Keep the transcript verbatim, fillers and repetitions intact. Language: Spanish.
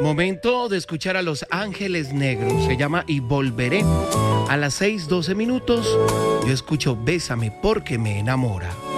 Momento de escuchar a Los Ángeles Negros. Se llama Y Volveré. A las seis doce minutos yo escucho Bésame porque me enamora.